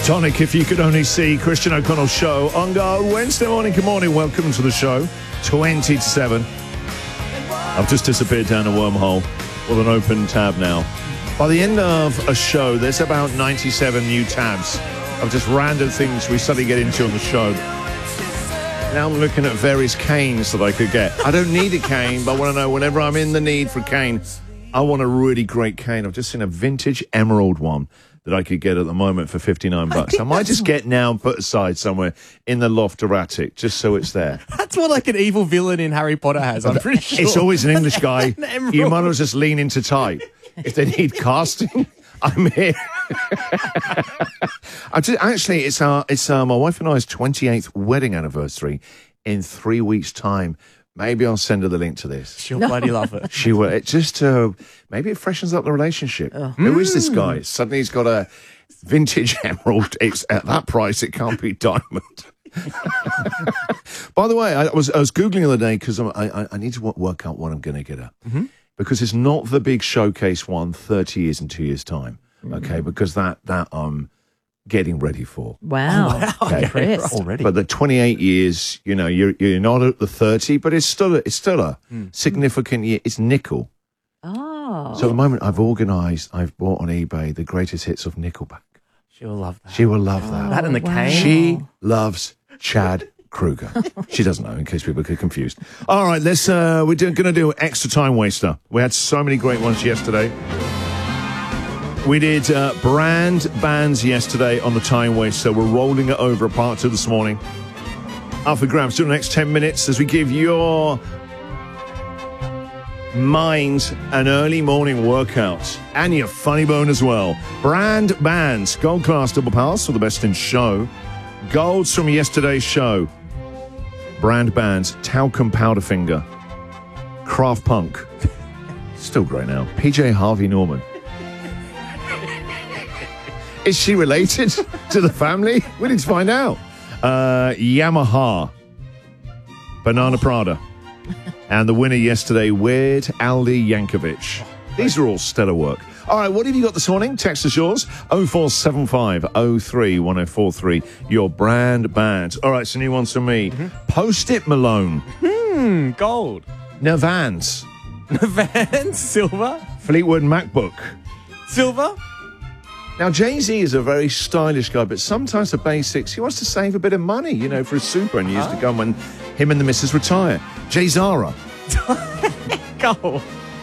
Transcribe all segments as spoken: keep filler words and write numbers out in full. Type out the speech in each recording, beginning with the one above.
Tonic, if you could only see Christian O'Connell's show on Gold Wednesday morning. Good morning, welcome to the show. twenty to seven. I've just disappeared down a wormhole with an open tab now. By the end of a show, there's about ninety-seven new tabs of just random things we suddenly get into on the show. Now I'm looking at various canes that I could get. I don't need a cane, but I want to know whenever I'm in the need for a cane, I want a really great cane. I've just seen a vintage emerald one that I could get at the moment for fifty-nine bucks. I, I might just get now and put aside somewhere in the loft or attic, just so it's there. That's what like an evil villain in Harry Potter has, I'm pretty sure. It's always an English guy. An you might as well just lean into type. If they need casting, I'm here. I just, actually, it's our, it's uh, my wife and I's twenty-eighth wedding anniversary in three weeks' time. Maybe I'll send her the link to this. She'll bloody love it. She will. It just, uh, maybe it freshens up the relationship. Oh. Who mm. is this guy? Suddenly he's got a vintage emerald. It's at that price, it can't be diamond. By the way, I was I was Googling the other day because I, I, I need to work out what I'm going to get her. Mm-hmm. Because it's not the big showcase one thirty years in two years' time. Mm. Okay, because that, that I'm getting ready for. Wow. Oh, wow. Okay. Impressed. Already. But the twenty-eight years, you know, you're you're not at the thirty, but it's still a, it's still a mm. significant year. It's nickel. Oh. So at the moment, I've organised, I've bought on eBay the greatest hits of Nickelback. She'll love that. She will love oh, that. That and the wow. cane. She loves Chad Kruger. She doesn't know, in case people get confused. All right, let's. Uh, we're going to do extra time waster. We had so many great ones yesterday. We did uh, brand bands yesterday on the time waster. We're rolling it over a part two this morning. Up for grabs for the next ten minutes as we give your mind an early morning workout and your funny bone as well. Brand bands, gold class double pass for the best in show. Golds from yesterday's show. Brand bands, Talcum Powderfinger, Craft Punk, still great now, P J Harvey Norman. Is she related to the family? We need to find out. Uh, Yamaha, Banana Prada, and the winner yesterday, Weird Aldi Yankovic. These are all stellar work. All right, what have you got this morning? Text us yours, oh four seven five oh three one oh four three, your brand bands. All right, some new ones from me. Mm-hmm. Post-it Malone. Hmm, gold. Navans. Navans, silver. Fleetwood MacBook. Silver. Now, Jay-Z is a very stylish guy, but sometimes the basics, he wants to save a bit of money, you know, for his super, and he used to go when him and the missus retire. Jay Zara. Gold.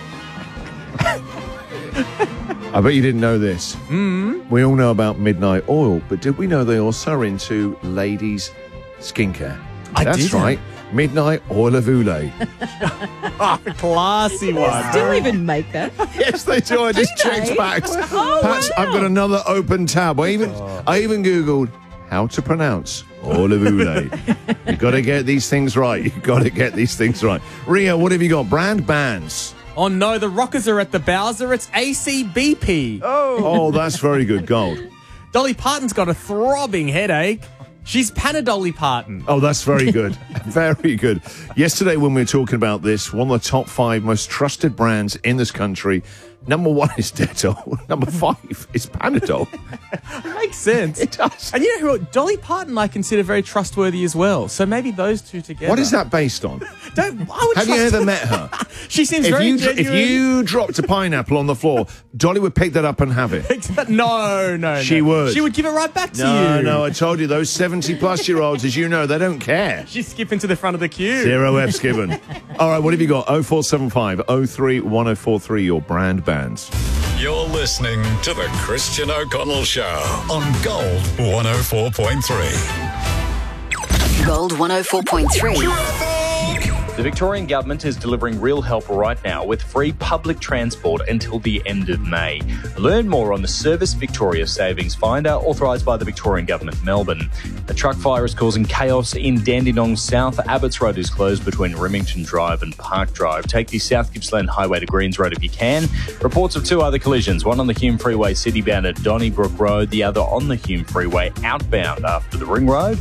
I bet you didn't know this. Mm. We all know about Midnight Oil, but did we know they also are into ladies' skincare? I That's didn't. right. Midnight Oil of Oulé. Oh, classy one. Still even make that. Yes, they do. I just Do checked they? facts. Oh, Patch, wow. I've got another open tab. I even, Oh. I even Googled how to pronounce Oil of Oulé. You've got to get these things right. You've got to get these things right. Ria, what have you got? Brand bands. Oh, no, the rockers are at the Bowser. It's A C B P. Oh, oh, that's very good. Gold. Dolly Parton's got a throbbing headache. She's Panadolly Parton. Oh, that's very good. Very good. Yesterday, when we were talking about this, one of the top five most trusted brands in this country, number one is Dettol. Number five is Panadol. It makes sense. It does. And you know who? Dolly Parton I consider very trustworthy as well. So maybe those two together. What is that based on? Don't, I would Have you trust ever met her? She seems If very you, dro- if genuine. you dropped a pineapple on the floor, Dolly would pick that up and have it. No, no, She no. would. She would give it right back to No, you. no, I told you, those seventy-plus-year-olds, as you know, they don't care. She's skipping to the front of the queue. Zero F's given. All right, what have you got? oh four seven five oh three one oh four three, your brand bands. You're listening to The Christian O'Connell Show on Gold one oh four point three. Gold one oh four point three. The Victorian Government is delivering real help right now with free public transport until the end of May. Learn more on the Service Victoria Savings Finder, authorised by the Victorian Government, Melbourne. A truck fire is causing chaos in Dandenong South. Abbots Road is closed between Remington Drive and Park Drive. Take the South Gippsland Highway to Greens Road if you can. Reports of two other collisions, one on the Hume Freeway citybound at Donnybrook Road, the other on the Hume Freeway outbound after the Ring Road.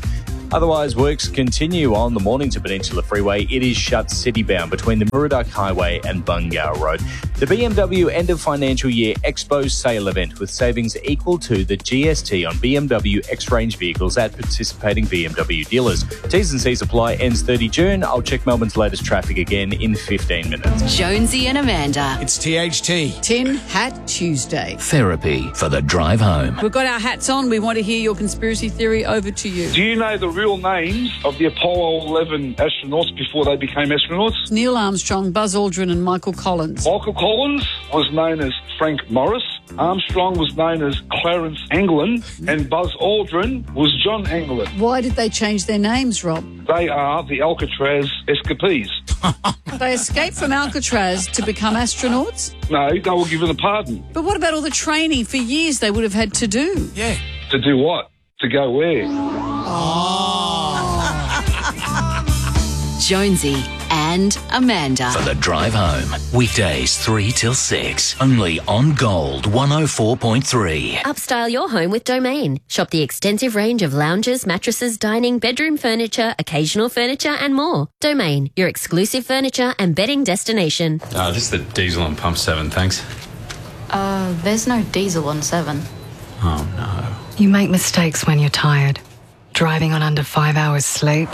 Otherwise, works continue on the Mornington Peninsula Freeway. It is shut city-bound between the Murdoch Highway and Bungow Road. The B M W End of Financial Year Expo Sale event with savings equal to the G S T on B M W X-Range vehicles at participating B M W dealers. T's and C's apply, ends thirtieth of June. I'll check Melbourne's latest traffic again in fifteen minutes. Jonesy and Amanda. It's T H T. Tin Hat Tuesday. Therapy for the drive home. We've got our hats on. We want to hear your conspiracy theory. Over to you. Do you know the real names of the Apollo eleven astronauts before they became astronauts? Neil Armstrong, Buzz Aldrin and Michael Collins. Michael Collins was known as Frank Morris. Armstrong was known as Clarence Anglin. And Buzz Aldrin was John Anglin. Why did they change their names, Rob? They are the Alcatraz escapees. They escaped from Alcatraz to become astronauts? No, they were given a pardon. But what about all the training for years they would have had to do? Yeah. To do what? To go where? Jonesy and Amanda. For the drive home. Weekdays three till six. Only on Gold one oh four point three. Upstyle your home with Domain. Shop the extensive range of lounges, mattresses, dining, bedroom furniture, occasional furniture and more. Domain, your exclusive furniture and bedding destination. Uh, this is the diesel on pump seven, thanks. Uh, there's no diesel on seven. Oh, no. You make mistakes when you're tired. Driving on under five hours sleep,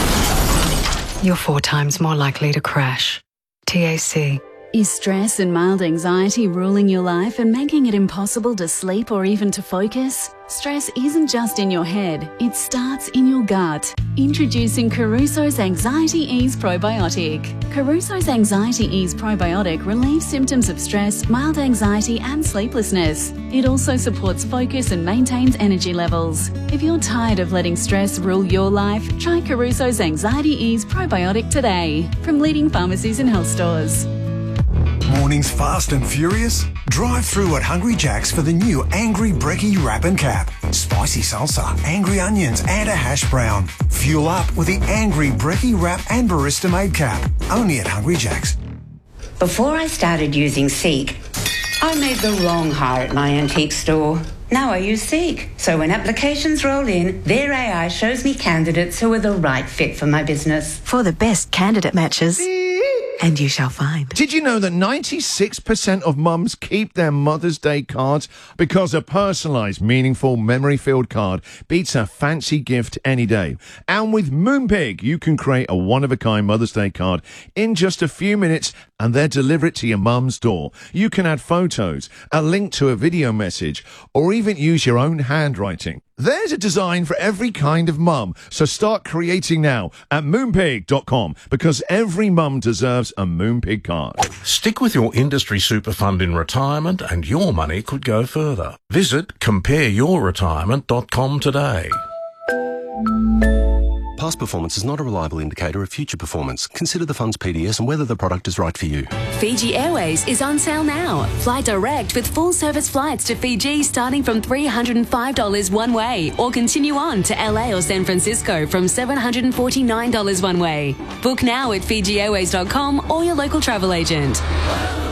you're four times more likely to crash. T A C. Is stress and mild anxiety ruling your life and making it impossible to sleep or even to focus? Stress isn't just in your head, it starts in your gut. Introducing Caruso's Anxiety Ease Probiotic. Caruso's Anxiety Ease Probiotic relieves symptoms of stress, mild anxiety and sleeplessness. It also supports focus and maintains energy levels. If you're tired of letting stress rule your life, try Caruso's Anxiety Ease Probiotic today from leading pharmacies and health stores. Mornings fast and furious? Drive through at Hungry Jack's for the new Angry Brekkie Wrap and Cap. Spicy salsa, angry onions and a hash brown. Fuel up with the Angry Brekkie Wrap and Barista Made Cap. Only at Hungry Jack's. Before I started using Seek, I made the wrong hire at my antique store. Now I use Seek. So when applications roll in, their A I shows me candidates who are the right fit for my business. For the best candidate matches. And you shall find. Did you know that ninety-six percent of mums keep their Mother's Day cards because a personalised, meaningful, memory-filled card beats a fancy gift any day? And with Moonpig, you can create a one-of-a-kind Mother's Day card in just a few minutes and then deliver it to your mum's door. You can add photos, a link to a video message, or even use your own handwriting. There's a design for every kind of mum, so start creating now at moonpig dot com because every mum deserves a Moonpig card. Stick with your industry super fund in retirement and your money could go further. Visit compare your retirement dot com today. Past performance is not a reliable indicator of future performance. Consider the fund's P D S and whether the product is right for you. Fiji Airways is on sale now. Fly direct with full service flights to Fiji starting from three hundred five dollars one way, or continue on to L A or San Francisco from seven hundred forty-nine dollars one way. Book now at fiji airways dot com or your local travel agent.